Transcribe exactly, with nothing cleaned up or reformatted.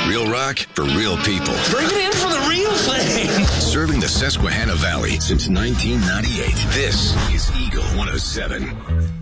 Real rock for real people. Bring it in for the real thing. Serving the Susquehanna Valley since nineteen ninety-eight. This is Eagle one oh seven.